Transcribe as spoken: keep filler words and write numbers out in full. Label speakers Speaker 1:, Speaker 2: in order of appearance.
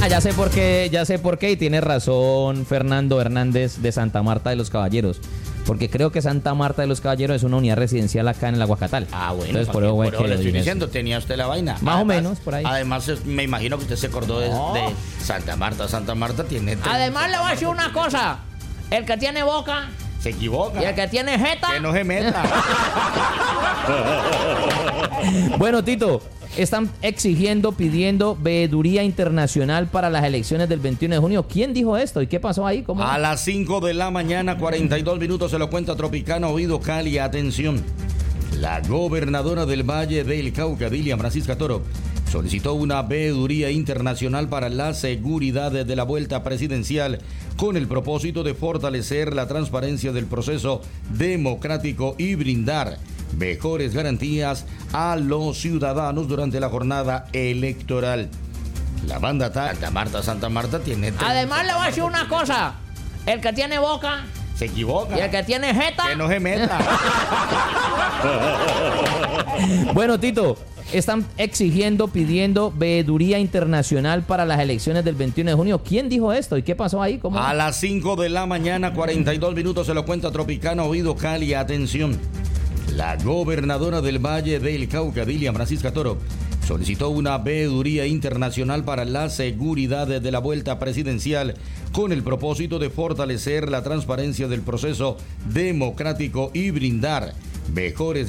Speaker 1: Ah, ya sé por qué, ya sé por qué y tiene razón Fernando Hernández de Santa Marta de los Caballeros. Porque creo que Santa Marta de los Caballeros es una unidad residencial acá en el Aguacatal.
Speaker 2: Ah, bueno.
Speaker 1: Entonces, por eso,
Speaker 2: por
Speaker 1: que
Speaker 2: eso le
Speaker 1: lo
Speaker 2: estoy
Speaker 1: dije
Speaker 2: diciendo,
Speaker 1: eso.
Speaker 2: tenía usted la vaina.
Speaker 1: Más
Speaker 2: Además,
Speaker 1: o menos, por ahí.
Speaker 2: Además, es- me imagino que usted se acordó de,
Speaker 1: No.
Speaker 2: de Santa Marta. Santa Marta tiene...
Speaker 3: Además le voy a decir una cosa. El que tiene boca
Speaker 2: Se equivoca.
Speaker 3: y el que tiene jeta.
Speaker 2: Que no se meta.
Speaker 1: Bueno, Tito, están exigiendo, pidiendo veeduría internacional para las elecciones del veintiuno de junio. ¿Quién dijo esto y qué pasó ahí? ¿Cómo?
Speaker 2: A las cinco de la mañana, cuarenta y dos minutos, se lo cuenta Tropicana Oído Cali. Atención. La gobernadora del Valle del Cauca, Dilian Francisca Toro, solicitó una veeduría internacional para la seguridad de la vuelta presidencial con el propósito de fortalecer la transparencia del proceso democrático y brindar mejores garantías a los ciudadanos durante la jornada electoral. La banda ta- Santa Marta, Santa Marta tiene...
Speaker 3: Además le voy a decir una cosa. El que tiene boca
Speaker 2: Se equivoca.
Speaker 3: y el que tiene jeta.
Speaker 2: Que no se meta.
Speaker 1: Bueno, Tito, están exigiendo, pidiendo veeduría internacional para las elecciones del veintiuno de junio. ¿Quién dijo esto y qué pasó ahí? ¿Cómo?
Speaker 2: A las cinco de la mañana, cuarenta y dos minutos, se lo cuenta Tropicana Oído Cali. Atención. La gobernadora del Valle del Cauca, Dilian Francisca Toro, solicitó una veeduría internacional para la seguridad de la vuelta presidencial con el propósito de fortalecer la transparencia del proceso democrático y brindar mejores